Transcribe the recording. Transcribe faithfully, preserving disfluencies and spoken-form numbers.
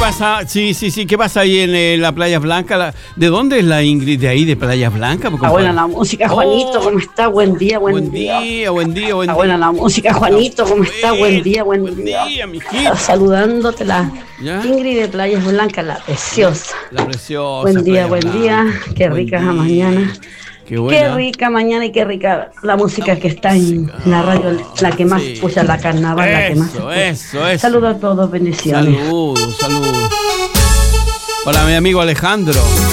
pasa? Sí, sí, sí. ¿Qué pasa ahí en eh, la Playa Blanca? La, ¿de dónde es la Ingrid de ahí, de Playa Blanca? Está buena la música, Juanito. ¿Cómo está? Buen día, buen, buen día. día. Buen día, buen día. Está buena la música, Juanito. ¿Cómo está? Buen día, buen, buen día. día Está saludándote la ¿Ya? Ingrid de Playas Blancas, la preciosa. La preciosa. Buen día, Playa buen Blanca. día. Qué Buen rica día. esa mañana. Qué, buena. Qué rica mañana y qué rica la música que está en la radio, la que más Sí. escucha la carnaval, Eso, la que más escucha. eso, eso. Saludos a todos, bendiciones. Saludos, saludos. Hola, mi amigo Alejandro.